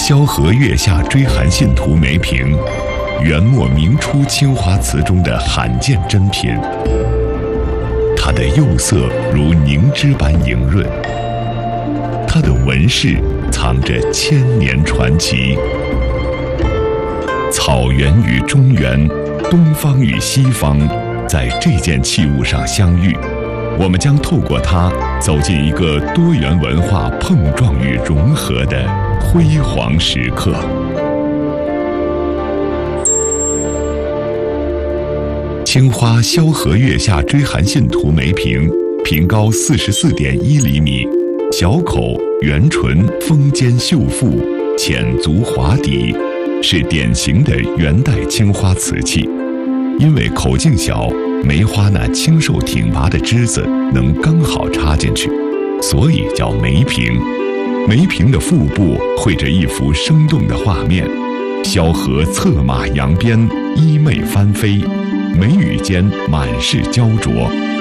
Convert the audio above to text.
萧何月下追韩信图梅瓶，元末明初青花瓷中的罕见珍品。它的釉色如凝脂般莹润，它的纹饰藏着千年传奇。草原与中原，东方与西方，在这件器物上相遇，我们将透过它走进一个多元文化碰撞与融合的辉煌时刻。青花萧何月下追韩信图梅瓶，瓶高44.1厘米，小口圆唇，丰尖秀腹，浅足滑底，是典型的元代青花瓷器。因为口径小，梅花那清瘦挺拔的枝子能刚好插进去，所以叫梅瓶。梅瓶的腹部绘着一幅生动的画面，萧何策马扬鞭，衣袂翻飞，眉宇间满是焦灼，